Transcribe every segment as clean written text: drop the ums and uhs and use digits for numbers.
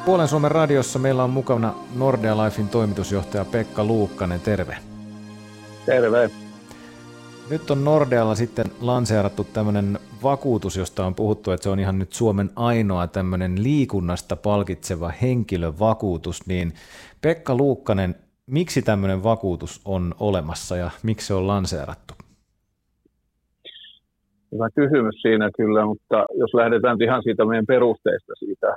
Puolen Suomen radiossa meillä on mukana Nordea Lifein toimitusjohtaja Pekka Luukkanen, terve. Terve. Nyt on Nordealla sitten lanseerattu tämmöinen vakuutus, josta on puhuttu, että se on ihan nyt Suomen ainoa tämmöinen liikunnasta palkitseva henkilövakuutus. Niin Pekka Luukkanen, miksi tämmöinen vakuutus on olemassa ja miksi se on lanseerattu? Hyvä kysymys siinä kyllä, mutta jos lähdetään ihan siitä meidän perusteista siitä,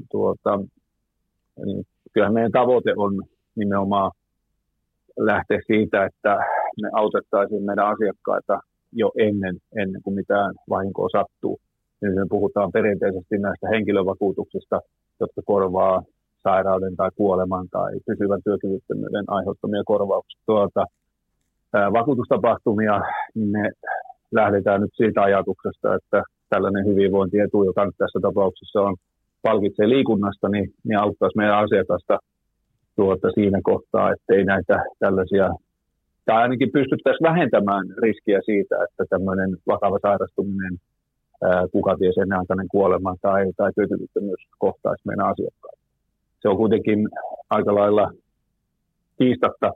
niin kyllähän meidän tavoite on nimenomaan lähteä siitä, että me autettaisiin meidän asiakkaita jo ennen kuin mitään vahinkoa sattuu. Niin me puhutaan perinteisesti näistä henkilövakuutuksista, jotka korvaa sairauden tai kuoleman tai pysyvän työkyvyttömyyden aiheuttamia korvauksia. Vakuutustapahtumia, niin me lähdetään nyt siitä ajatuksesta, että tällainen hyvinvointietu, joka nyt tässä tapauksessa on palkitsee liikunnasta, niin auttaisi meidän asiakasta siinä kohtaa, ettei näitä tällaisia, tai ainakin pystyttäisiin vähentämään riskiä siitä, että tämmöinen vakava sairastuminen, kuka ties ennenaikainen kuolema tai työkyvyttömyys kohtaisi meidän asiakkaita. Se on kuitenkin aika lailla kiistatta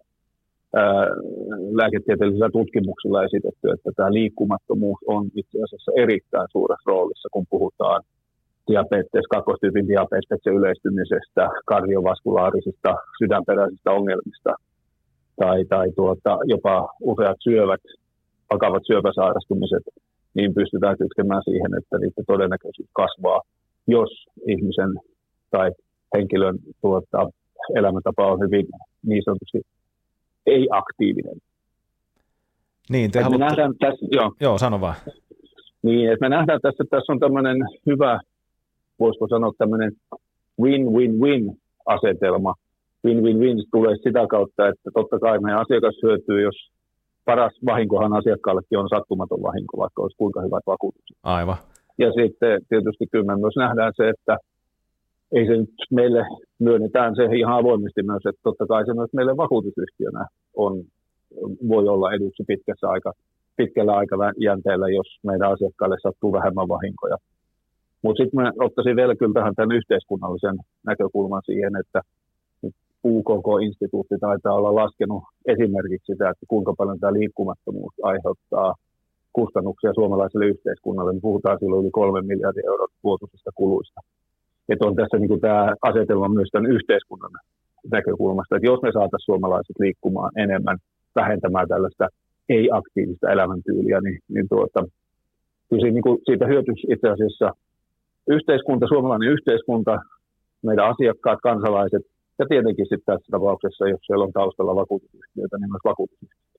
lääketieteellisillä tutkimuksilla esitetty, että tämä liikkumattomuus on itse asiassa erittäin suuressa roolissa, kun puhutaan diabetes, kakkostyypin diabeteksen yleistymisestä, kardiovaskulaarisista, sydänperäisistä ongelmista tai jopa useat vakavat syöpäsairastumiset, niin pystytään kytkemään siihen, että niiden todennäköisyys kasvaa, jos ihmisen tai henkilön elämäntapa on hyvin niin sanotusti ei-aktiivinen. Niin, te haluatte... Joo, sano vaan. Niin, että me nähdään tässä, että tässä on tämmöinen hyvä, voisiko sanoa tämmöinen win-win-win-asetelma. Win-win-win tulee sitä kautta, että totta kai meidän asiakas hyötyy, jos paras vahinkohan asiakkaallekin on sattumaton vahinko, vaikka olisi kuinka hyvät vakuutukset. Aivan. Ja sitten tietysti kyllä me myös nähdään se, että ei se nyt meille myönnetään se ihan avoimesti myös, että totta kai se myös meille vakuutusyhtiönä voi olla eduksi pitkällä aikajänteellä, jos meidän asiakkaille sattuu vähemmän vahinkoja. Mutta sitten mä ottaisin vielä kyllä tähän tämän yhteiskunnallisen näkökulman siihen, että UKK-instituutti taitaa olla laskenut esimerkiksi sitä, että kuinka paljon tämä liikkumattomuus aiheuttaa kustannuksia suomalaiselle yhteiskunnalle. Me puhutaan silloin yli 3 miljardia euron vuotuisista kuluista. Että on tässä niin tämä asetelma myös tämän yhteiskunnan näkökulmasta, että jos me saataisiin suomalaiset liikkumaan enemmän, vähentämään tällaista ei-aktiivista elämäntyyliä, niin kyllä siitä hyötyisi itse asiassa yhteiskunta, suomalainen yhteiskunta, meidän asiakkaat, kansalaiset ja tietenkin sitten tässä tapauksessa, jos siellä on taustalla vakuutusyhtiöitä, niin myös vakuutusyhtiöitä.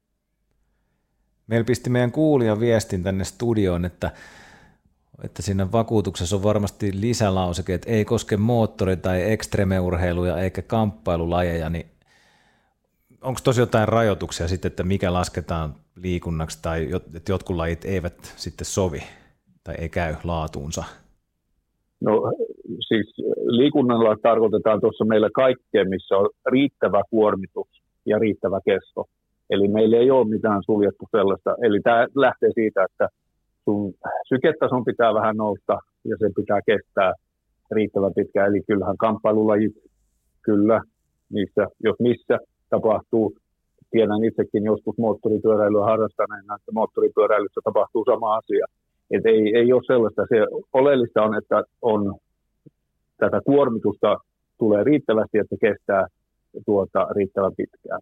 Meillä pisti meidän kuulijan viestin tänne studioon, että siinä vakuutuksessa on varmasti lisälauseke, että ei koske moottori- tai ekstremeurheiluja eikä kamppailulajeja, niin onko tosi jotain rajoituksia sitten, että mikä lasketaan liikunnaksi tai että jotkut lajit eivät sitten sovi tai ei käy laatuunsa? No siis liikunnalla tarkoitetaan tuossa meillä kaikkea, missä on riittävä kuormitus ja riittävä kesto. Eli meillä ei ole mitään suljettu sellaista. Eli tämä lähtee siitä, että sun syketason pitää vähän nousta ja se pitää kestää riittävän pitkään. Eli kyllähän kamppailulajit, kyllä, niissä, jos missä tapahtuu. Tiedän itsekin joskus moottoripyöräilyä harrastaneena, että moottoripyöräilyssä tapahtuu sama asia. Et ei ole sellaista. Se oleellista on, että tätä kuormitusta tulee riittävästi, että kestää riittävän pitkään.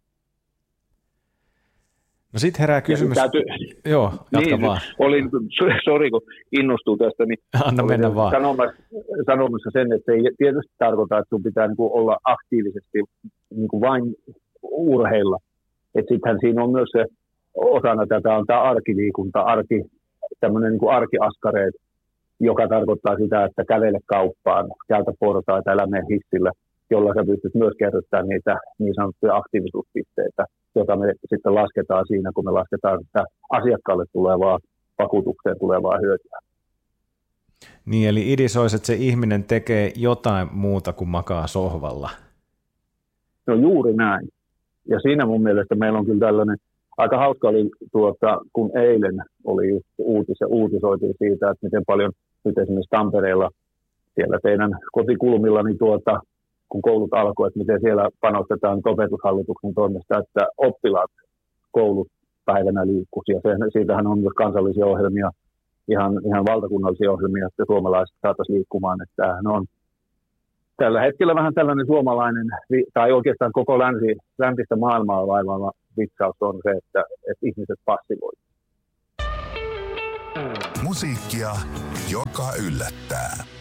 No sitten herää kysymys. Joo, jatka niin, vaan. Sori kun innostuu tästä, niin anna mennä vaan. Sanomassa sen, että ei tietysti tarkoita, että sun pitää olla aktiivisesti vain urheilla. Että sittenhän siinä on myös se osana tätä on tämä arkiliikunta, tämmöinen arkiaskareet, joka tarkoittaa sitä, että kävele kauppaan, käytä portaita, älä mene hissillä, jolla sä pystyt myös kerryttämään niitä niin sanottuja aktiivisuuspisteitä, jota me sitten lasketaan siinä, kun me lasketaan sitä asiakkaalle tulevaa, vakuutukseen tulevaa hyötyä. Niin, eli idis olisi, että se ihminen tekee jotain muuta kuin makaa sohvalla. No juuri näin. Ja siinä mun mielestä meillä on kyllä tällainen, aika hauska oli, kun eilen oli just uutisoitiin siitä, että miten paljon nyt esimerkiksi Tampereella siellä teidän kotikulmillani kun koulut alkoi, että miten siellä panostetaan opetushallituksen toimesta, että oppilaat koulut päivänä liikkuisi. Ja siitähän on myös kansallisia ohjelmia, ihan valtakunnallisia ohjelmia, että suomalaiset saataisiin liikkumaan. Että tämähän on tällä hetkellä vähän tällainen suomalainen, tai oikeastaan koko läntistä maailmaa vaivaava vitsaus on se, että ihmiset passivoivat. Musiikkia, joka yllättää.